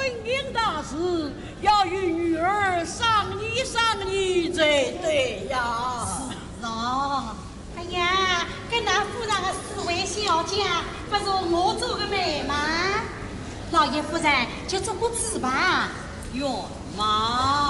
婚姻大事要与女儿商议商议才对呀。 是啊，哎呀，跟那夫人的四位小姐，不如我做个媒吗？老爷夫人就做个主吧。 哟妈！